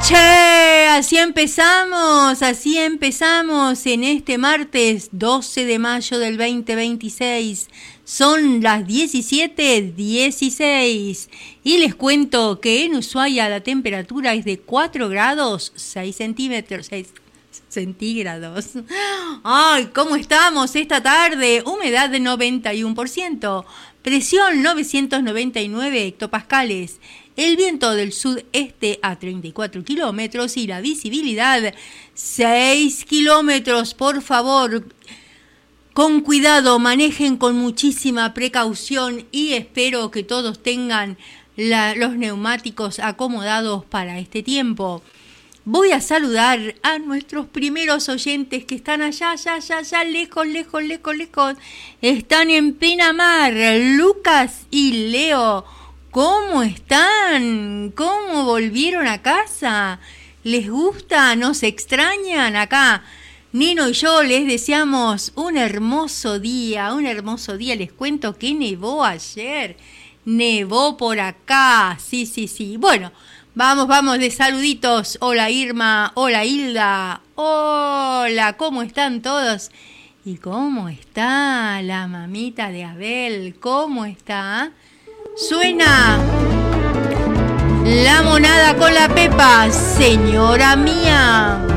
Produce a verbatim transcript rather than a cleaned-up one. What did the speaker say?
Che, así empezamos, así empezamos en este martes doce de mayo del veinte veintiséis. Son las diecisiete dieciséis y les cuento que en Ushuaia la temperatura es de cuatro grados seis centímetros, seis centígrados. Ay, ¿cómo estamos esta tarde? Humedad de noventa y uno por ciento, presión novecientos noventa y nueve hectopascales. El viento del sudeste a treinta y cuatro kilómetros y la visibilidad seis kilómetros. Por favor, con cuidado, manejen con muchísima precaución y espero que todos tengan la, los neumáticos acomodados para este tiempo. Voy a saludar a nuestros primeros oyentes que están allá, allá, allá, allá, lejos, lejos, lejos, lejos. Están en Pinamar, Lucas y Leo. ¿Cómo están? ¿Cómo volvieron a casa? ¿Les gusta? ¿Nos extrañan? Acá Nino y yo les deseamos un hermoso día, un hermoso día. Les cuento que nevó ayer, nevó por acá, sí, sí, sí. Bueno, vamos, vamos de saluditos. Hola Irma, hola Hilda, hola, ¿cómo están todos? ¿Y cómo está la mamita de Abel? ¿Cómo está? Suena La Monada con la Pepa, señora mía.